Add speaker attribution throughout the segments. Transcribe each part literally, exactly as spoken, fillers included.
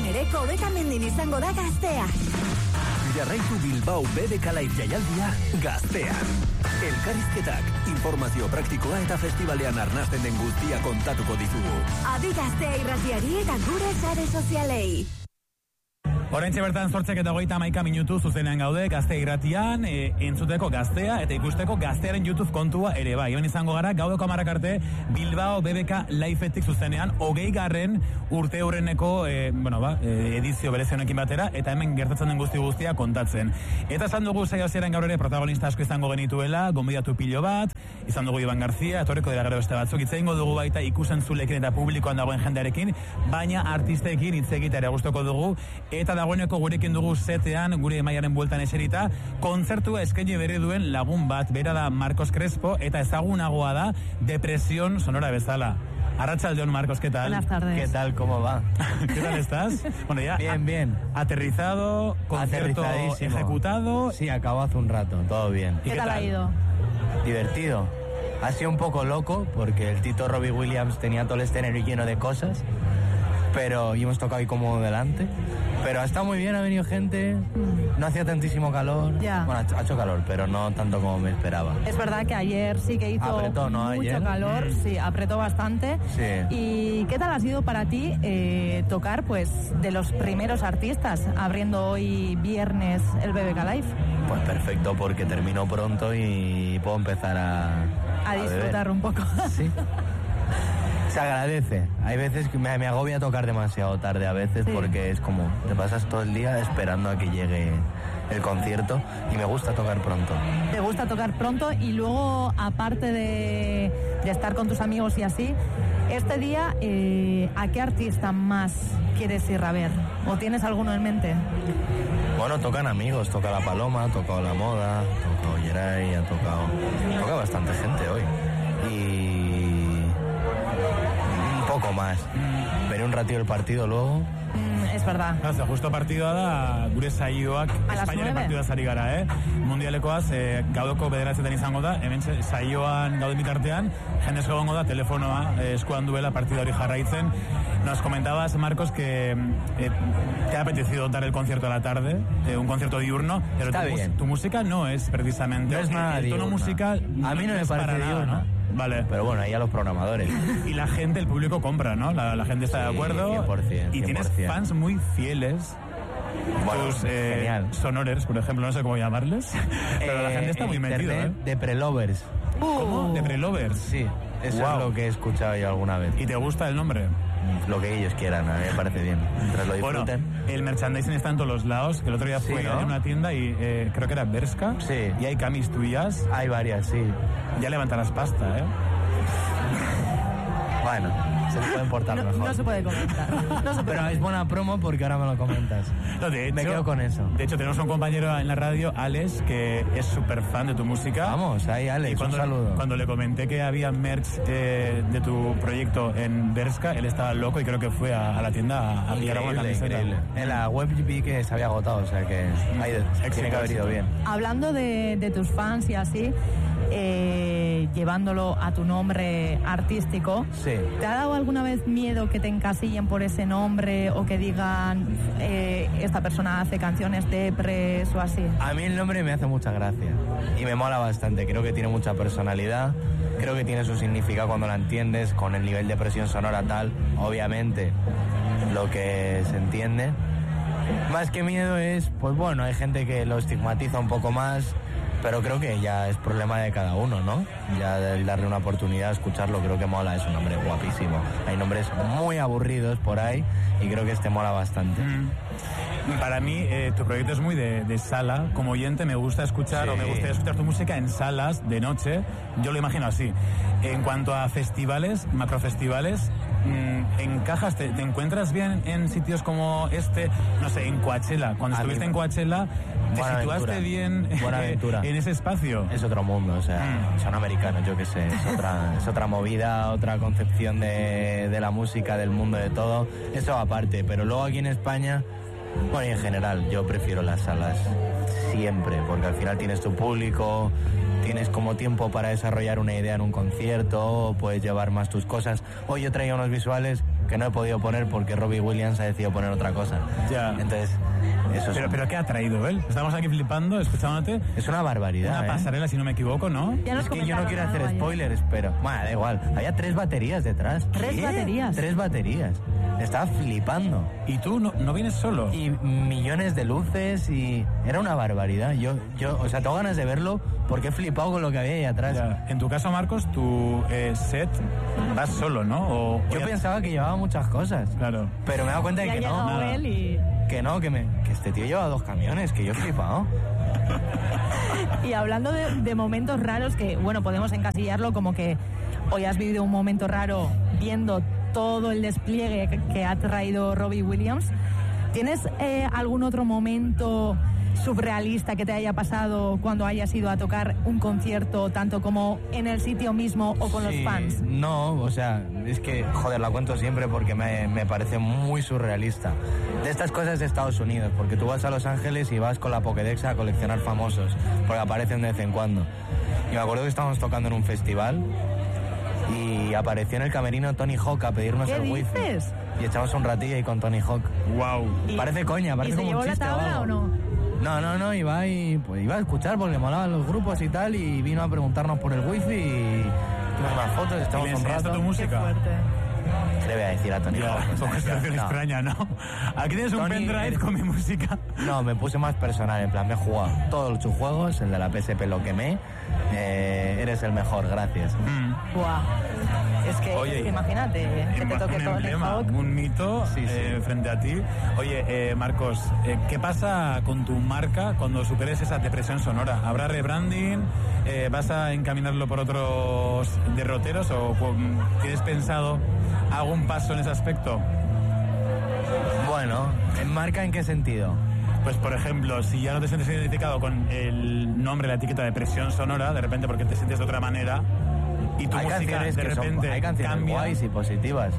Speaker 1: ere Kobeka mendin izango da Gaztea.
Speaker 2: Jarraitu Bilbao B B K Live jaialdia Gaztean. Elkarrizketak, informazio praktikoa eta festivalean arnasten den guztia kontatuko dizugu.
Speaker 1: Adi Gaztea irratiari eta gure sare sozialei.
Speaker 3: Oraintxe bertan zortzek eta hogeita hamaika minutu zuzenean gaude Gaztea irratian, e, entzuteko Gaztea eta ikusteko Gaztearen YouTube kontua ere bai. Hemen izango gara gaudeko hamarak arte Bilbao B B K Liveetik zuzenean hogei garren urte hurreneko e, bueno, ba, e, edizio berezionekin batera eta hemen gertatzen den guzti guztia kontatzen. Eta esan dugu saio hasieran gaur ere protagonista asko izango genituela, gonbidatu pilo bat, izan dugu Iban Garzia, etorriko dira gero beste batzuk, hitz egingo dugu baita ikusentzulekin eta publikoan dagoen jendearekin, baina artisteekin hitz egitera gustoko dugu eta dagoeneko gurekin dugu setean, gure emaiaren bueltan eserita, kontzertua eskaini berri duen lagun bat, bera da Marcos Crespo, eta ezagunagoa da Depresión Sonora bezala. Arratsaldeon, Marcos, ¿qué tal?
Speaker 4: Buenas tardes.
Speaker 5: ¿Qué tal? ¿Cómo va?
Speaker 3: ¿Qué tal estás? Bueno, ya.
Speaker 5: Bien, bien.
Speaker 3: Aterrizado, concierto ejecutado.
Speaker 5: Sí, acabó hace un rato, todo bien.
Speaker 4: ¿Qué, ¿Qué tal ha ido?
Speaker 5: Divertido. Ha sido un poco loco porque el Tito Robbie Williams tenía todo el escenario lleno de cosas, pero y hemos tocado ahí como delante. Pero ha estado muy bien, ha venido gente, no hacía tantísimo calor.
Speaker 4: Ya.
Speaker 5: Bueno, ha hecho calor, pero no tanto como me esperaba.
Speaker 4: Es verdad que ayer sí que hizo
Speaker 5: apretó, ¿no?
Speaker 4: mucho
Speaker 5: Ayer.
Speaker 4: calor,
Speaker 5: mm.
Speaker 4: sí, apretó bastante.
Speaker 5: Sí.
Speaker 4: ¿Y qué tal ha sido para ti eh, tocar pues de los primeros artistas, abriendo hoy viernes el B B K Live?
Speaker 5: Pues perfecto, porque termino pronto y puedo empezar a...
Speaker 4: A, a disfrutar
Speaker 5: beber.
Speaker 4: un poco.
Speaker 5: Sí. Se agradece. Hay veces que me, me agobia tocar demasiado tarde a veces, sí, porque es como te pasas todo el día esperando a que llegue el concierto y me gusta tocar pronto.
Speaker 4: Te gusta tocar pronto y luego, aparte de, de estar con tus amigos y así, este día, eh, ¿a qué artista más quieres ir a ver? ¿O tienes alguno en mente?
Speaker 5: Bueno, tocan amigos, toca La Paloma, ha tocado La Moda, ha tocado Yeray, ha tocado... Toca bastante gente hoy. Y... poco más. Veré un ratito el partido luego.
Speaker 4: Mm, es verdad.
Speaker 3: Gracias, justo partidoa da gure saioak Espainiaren partidua zari gara, eh? Mundialekoaz, eh, gaudoko bederatzetan izango da, hemen saioan gauden bitartean, jendez egongo da, telefonoa eh, eskuan duela partida hori jarraitzen. Nos comentabas, Marcos, que eh, te ha apetecido dar el concierto a la tarde, eh, un concierto diurno, pero tu, tu música no es precisamente...
Speaker 5: No es nada
Speaker 3: el, el tono
Speaker 5: diurna.
Speaker 3: musical
Speaker 5: a mí no, no me parece
Speaker 3: para
Speaker 5: diurna.
Speaker 3: nada, ¿no? Vale.
Speaker 5: Pero bueno, ahí a los programadores.
Speaker 3: Y la gente, el público compra, ¿no? La, la gente está
Speaker 5: sí,
Speaker 3: de acuerdo.
Speaker 5: cien por ciento,
Speaker 3: y tienes
Speaker 5: cien por ciento.
Speaker 3: fans muy fieles.
Speaker 5: Bueno,
Speaker 3: tus eh,
Speaker 5: genial.
Speaker 3: sonores, por ejemplo, no sé cómo llamarles. Pero eh, la gente está muy metida, ¿eh?
Speaker 5: De Prelovers.
Speaker 3: ¿Cómo? ¿De Prelovers?
Speaker 5: Sí, eso
Speaker 3: wow.
Speaker 5: es lo que he escuchado yo alguna vez.
Speaker 3: ¿Y te gusta el nombre?
Speaker 5: Lo que ellos quieran, a mí me parece bien. Mientras lo disfruten.
Speaker 3: Bueno, el merchandising está en todos los lados. Que el otro día fui, sí, ¿no?, en una tienda y eh, creo que era Berska.
Speaker 5: Sí.
Speaker 3: Y hay camis tuyas.
Speaker 5: Hay varias, sí.
Speaker 3: Ya levantarás pasta, ¿eh?
Speaker 5: Bueno, se pueden portar
Speaker 4: no,
Speaker 5: mejor.
Speaker 4: No se puede comentar. No se puede.
Speaker 5: Pero es buena promo porque ahora me lo comentas.
Speaker 3: No, de hecho,
Speaker 5: me quedo con eso.
Speaker 3: De hecho, tenemos un compañero en la radio, Alex, que es súper fan de tu música.
Speaker 5: Vamos, ahí Alex,
Speaker 3: y cuando,
Speaker 5: un saludo.
Speaker 3: Cuando le comenté que había merch eh, de tu proyecto en Berska, él estaba loco y creo que fue a, a la tienda a pillar una camiseta.
Speaker 5: Increíble. En la web vi que se había agotado, o sea que ahí tiene que haber ido bien.
Speaker 4: Hablando de, de tus fans y así, eh, llevándolo a tu nombre artístico,
Speaker 5: sí.
Speaker 4: ¿te ha dado alguna vez miedo que te encasillen por ese nombre o que digan eh, esta persona hace canciones depres o así?
Speaker 5: A mí el nombre me hace mucha gracia y me mola bastante, creo que tiene mucha personalidad, creo que tiene su significado cuando la entiendes, con el nivel de presión sonora tal, obviamente lo que se entiende. Más que miedo es, pues bueno, hay gente que lo estigmatiza un poco más, pero creo que ya es problema de cada uno, ¿no? Ya de darle una oportunidad, escucharlo, creo que mola, es un nombre guapísimo. Hay nombres muy aburridos por ahí y creo que este mola bastante.
Speaker 3: Mm. Para mí, eh, tu proyecto es muy de, de sala. Como oyente me gusta escuchar, sí, o me gustaría escuchar tu música en salas de noche. Yo lo imagino así. En cuanto a festivales, macrofestivales, mmm, ¿encajas? Te, ¿Te encuentras bien en sitios como este? No sé, en Coachella. Cuando a estuviste mí, en Coachella, ¿te situaste aventura. bien
Speaker 5: eh,
Speaker 3: en ese espacio?
Speaker 5: Es otro mundo, o sea, mm. son americanos, yo qué sé. Es otra, es otra movida, otra concepción de, de la música, del mundo, de todo. Eso aparte, pero luego aquí en España... Bueno, y en general, yo prefiero las salas siempre, porque al final tienes tu público, tienes como tiempo para desarrollar una idea en un concierto, puedes llevar más tus cosas. Hoy yo traía unos visuales que no he podido poner porque Robbie Williams ha decidido poner otra cosa.
Speaker 3: Ya.
Speaker 5: Entonces, eso es...
Speaker 3: Pero,
Speaker 5: un...
Speaker 3: pero ¿qué ha traído él? Estamos aquí flipando, escuchándote.
Speaker 5: Es una barbaridad,
Speaker 3: Una
Speaker 5: ¿eh?
Speaker 3: pasarela, si no me equivoco, ¿no?
Speaker 4: Ya nos
Speaker 5: Es que yo no
Speaker 4: comentaron
Speaker 5: quiero
Speaker 4: algo
Speaker 5: hacer
Speaker 4: ayer.
Speaker 5: spoilers, pero... Bueno, da igual. Había tres baterías detrás.
Speaker 4: ¿Tres
Speaker 5: ¿Qué?
Speaker 4: baterías?
Speaker 5: Tres baterías. Estaba flipando.
Speaker 3: ¿Y tú no, no vienes solo?
Speaker 5: Y millones de luces y... Era una barbaridad. Yo, yo, o sea, tengo ganas de verlo porque he flipado con lo que había ahí atrás.
Speaker 3: Ya. En tu caso, Marcos, tu eh, set vas solo, ¿no? O,
Speaker 5: Yo
Speaker 3: o ya-
Speaker 5: pensaba que llevaba muchas cosas.
Speaker 3: Claro.
Speaker 5: Pero me he dado cuenta de
Speaker 4: Ya ha
Speaker 5: que no.
Speaker 4: llegado
Speaker 3: nada.
Speaker 4: él y...
Speaker 5: Que no, que, me, que este tío lleva dos camiones, que yo he flipado.
Speaker 4: Y hablando de, de momentos raros que, bueno, podemos encasillarlo como que hoy has vivido un momento raro viendo todo el despliegue que, que ha traído Robbie Williams. ¿Tienes eh, algún otro momento surrealista que te haya pasado cuando hayas ido a tocar un concierto, tanto como en el sitio mismo o con
Speaker 5: Sí,
Speaker 4: los fans?
Speaker 5: No, o sea, es que, joder, la cuento siempre porque me, me parece muy surrealista. De estas cosas de Estados Unidos, porque tú vas a Los Ángeles y vas con la Pokédex a coleccionar famosos, porque aparecen de vez en cuando. Y me acuerdo que estábamos tocando en un festival y apareció en el camerino Tony Hawk a pedirnos
Speaker 4: ¿Qué
Speaker 5: el wifi.
Speaker 4: dices?
Speaker 5: Y echamos un ratillo ahí con Tony Hawk.
Speaker 3: Wow.
Speaker 4: Y-
Speaker 5: Parece coña, parece
Speaker 4: ¿Y se
Speaker 5: como
Speaker 4: llevó
Speaker 5: un
Speaker 4: la
Speaker 5: chiste
Speaker 4: tabla
Speaker 5: algo.
Speaker 4: o no?
Speaker 5: No, no, no, iba, y, pues, iba a escuchar porque le molaban los grupos y tal, y vino a preguntarnos por el wifi y tuvimos unas fotos,
Speaker 3: ¿Y
Speaker 5: estamos
Speaker 3: le
Speaker 5: un
Speaker 3: enseñaste
Speaker 5: rato.
Speaker 3: tu
Speaker 4: Qué
Speaker 3: música?
Speaker 4: fuerte.
Speaker 5: ¿Qué le voy a decir a Tony
Speaker 3: Ya,
Speaker 5: Hawk? O sea,
Speaker 3: poca situación
Speaker 5: no.
Speaker 3: extraña, ¿no? Aquí tienes un
Speaker 5: Tony,
Speaker 3: pendrive
Speaker 5: eres-
Speaker 3: con mi música.
Speaker 5: No, me puse más personal, en plan, me he jugado todos tus juegos, el de la P S P lo quemé, eh, eres el mejor, gracias.
Speaker 3: Mm.
Speaker 4: Buah. Es que,
Speaker 3: Oye,
Speaker 4: es que imagínate que te toque
Speaker 3: un
Speaker 4: Tony
Speaker 3: emblema,
Speaker 4: Hawk.
Speaker 3: un mito
Speaker 5: Sí, sí.
Speaker 3: eh, frente a ti. Oye, eh, Marcos, eh, ¿qué pasa con tu marca cuando superes esa depresión sonora? ¿Habrá rebranding? Eh, ¿Vas a encaminarlo por otros derroteros o con- tienes pensado algún paso en ese aspecto?
Speaker 5: Bueno, ¿en marca en qué sentido?
Speaker 3: Pues, por ejemplo, si ya no te sientes identificado con el nombre, la etiqueta de presión sonora, de repente porque te sientes de otra manera y tu
Speaker 5: Hay
Speaker 3: música
Speaker 5: canciones
Speaker 3: de
Speaker 5: que son,
Speaker 3: repente
Speaker 5: hay canciones
Speaker 3: cambia.
Speaker 5: guays y positivas.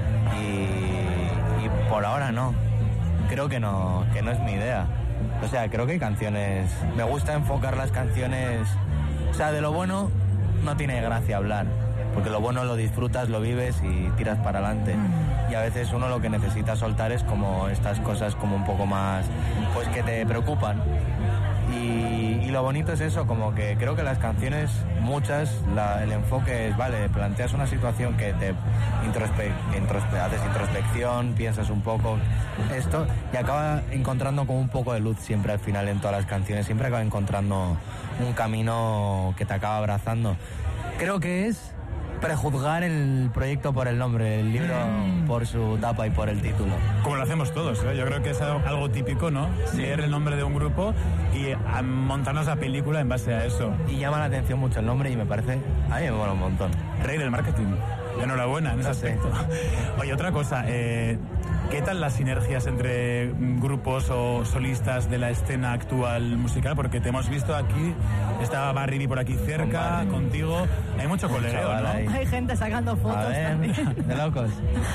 Speaker 5: Y, y por ahora no. Creo que no, que no es mi idea. O sea, creo que hay canciones... Me gusta enfocar las canciones... O sea, de lo bueno no tiene gracia hablar. Porque lo bueno lo disfrutas, lo vives y tiras para adelante. Y a veces uno lo que necesita soltar es como estas cosas como un poco más... Pues que te preocupan. Y, y lo bonito es eso, como que creo que las canciones, muchas, la- el enfoque es, vale, planteas una situación que te introspe, introspe- haces introspección, piensas un poco esto, y acaba encontrando como un poco de luz siempre al final en todas las canciones, siempre acaba encontrando un camino que te acaba abrazando. Creo que es prejuzgar el proyecto por el nombre, el libro por su tapa y por el título.
Speaker 3: Como lo hacemos todos, ¿eh? Yo creo que es algo, algo típico, ¿no? Leer el nombre de un grupo y a montarnos la película en base a eso.
Speaker 5: Y llama la atención mucho el nombre y me parece, a mí me mola un montón.
Speaker 3: Rey del marketing. Enhorabuena en ese
Speaker 5: No sé.
Speaker 3: aspecto. Oye, otra cosa, eh, ¿qué tal las sinergias entre mm, grupos o solistas de la escena actual musical? Porque te hemos visto aquí, estaba Barry por aquí cerca,
Speaker 5: Barry.
Speaker 3: contigo. Hay mucho
Speaker 5: Un
Speaker 3: colegueo,
Speaker 5: chaval
Speaker 3: ¿no?
Speaker 5: ahí.
Speaker 4: Hay gente sacando fotos
Speaker 5: A ver,
Speaker 4: también.
Speaker 5: de locos.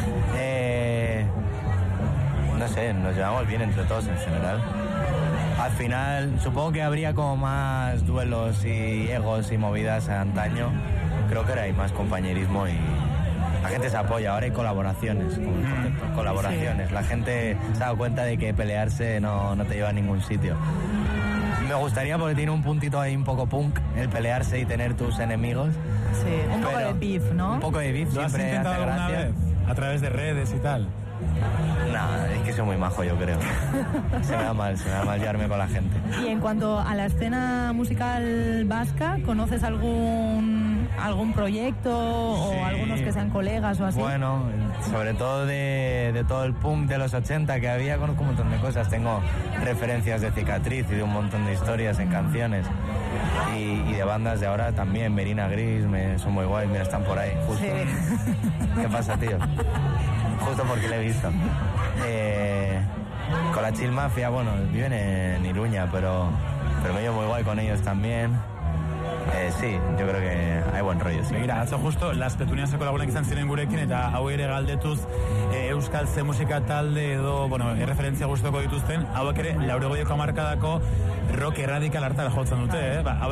Speaker 5: Eh, no sé, nos llevamos bien entre todos en general. Al final, supongo que habría como más duelos y egos y movidas antaño. Creo que ahora hay más compañerismo y la gente se apoya. Ahora hay colaboraciones, como el concepto, colaboraciones. La gente se ha dado cuenta de que pelearse no, no te lleva a ningún sitio. Me gustaría, porque tiene un puntito ahí un poco punk, el pelearse y tener tus enemigos.
Speaker 4: Sí, un poco
Speaker 5: Pero
Speaker 4: de beef, ¿no?
Speaker 5: Un poco de beef
Speaker 3: ¿Lo has
Speaker 5: siempre
Speaker 3: intentado
Speaker 5: hace
Speaker 3: alguna
Speaker 5: gracia.
Speaker 3: vez? A través de redes y tal.
Speaker 5: Nah, es que soy muy majo, yo creo. Se me da mal, se me da mal llevarme con la gente.
Speaker 4: Y en cuanto a la escena musical vasca, ¿conoces algún algún proyecto o
Speaker 5: Sí.
Speaker 4: algunos que sean colegas o así?
Speaker 5: Bueno, sobre todo de, de todo el punk de los ochenta que había, conozco un montón de cosas. Tengo referencias de Cicatriz y de un montón de historias en canciones. Y, y de bandas de ahora también, Merina Gris, me, son muy guays, mira, están por ahí, justo.
Speaker 4: Sí.
Speaker 5: ¿Qué pasa, tío? Justo porque le he visto. Eh, con la Chill Mafia, bueno, viven en Iruña, pero, pero me llevo muy guay con ellos también. Eh, sí, yo creo que hay buen rollo, sí.
Speaker 3: Begira, atzo justo, las petunias kolaborak izan ziren gurekin, eta hau ere galdetuz e, Euskal ze musika talde edo, bueno, erreferentzia guztoko dituzten, hauek ere laurogeieko hamarkadako rock erradikal hartara jotzen dute, eh? Ba, hauek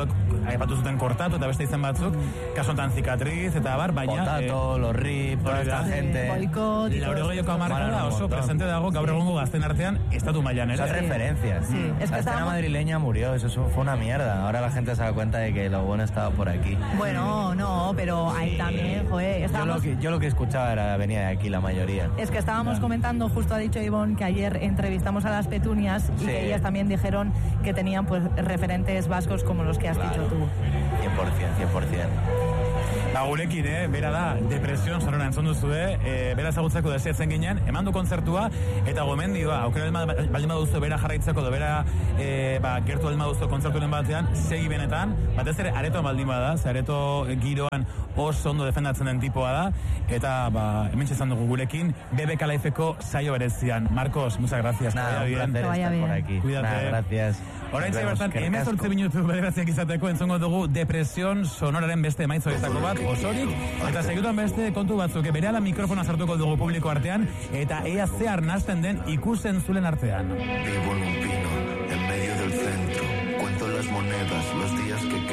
Speaker 3: aipatu zuten kortatu eta beste izen batzuk, kasu honetan Cicatriz eta bar, baina...
Speaker 5: Potato,
Speaker 3: eh,
Speaker 5: los Rip, toda esta gente...
Speaker 4: Boicot...
Speaker 3: Laurogeioko hamarkada
Speaker 5: Bueno,
Speaker 3: oso
Speaker 5: montón.
Speaker 3: presente dago gaur egungo gazten artean estatu mailan ere.
Speaker 5: Esas referencias.
Speaker 4: Sí, es que
Speaker 5: la escena
Speaker 4: estábamos-
Speaker 5: madrileña murió, eso fue una mierda. Ahora la gente se da cuenta de que lo bueno estaba por aquí.
Speaker 4: Bueno, no, pero ahí también, joder,
Speaker 5: Yo lo,
Speaker 4: estábamos...
Speaker 5: que, yo lo que escuchaba era venía de aquí la mayoría.
Speaker 4: Es que estábamos comentando, justo ha dicho Ivonne, que ayer entrevistamos a las Petunias y
Speaker 5: Sí.
Speaker 4: que ellas también dijeron que tenían pues referentes vascos como los que has
Speaker 5: Claro.
Speaker 4: dicho tú.
Speaker 5: cien por ciento, cien por ciento.
Speaker 3: Ba, gurekin, eh, bera da, depresion sonora entzun duzue, eh, bera ezagutzeko deseatzen ginen, eman du kontzertua, eta gomendioa, aukera baldin baldin baduzu bera jarraitzeko, edo bera eh, ba, gertu baldin baduzu kontzertuaren batean, segi benetan, batez ere areto baldin bada, ze areto giroan oso ondo defendatzen den tipoa da, eta ba, hemen izan dugu gurekin, B B K Lifeko saio berezian. Marcos, muchas gracias. que
Speaker 5: Nada,
Speaker 3: vaya
Speaker 5: un
Speaker 3: bien.
Speaker 5: placer
Speaker 4: Que vaya
Speaker 5: estar por
Speaker 4: bien.
Speaker 5: aquí.
Speaker 3: Cuídate.
Speaker 5: Nada, gracias.
Speaker 3: Orain
Speaker 5: Nos vemos,
Speaker 3: bertan,
Speaker 5: eskerrik
Speaker 3: hemen
Speaker 5: asko.
Speaker 3: zortzi minutu bederatziak izateko entzongo dugu depresion sonoraren beste emaitz horietako bat, osorik, eta segituan beste kontu batzuk, berehala mikrofona sartuko dugu publiko artean, eta ea ze arnasten den ikusen zulen artean.
Speaker 6: Vivo en un pino, en medio del centro. Cuento las monedas, los días que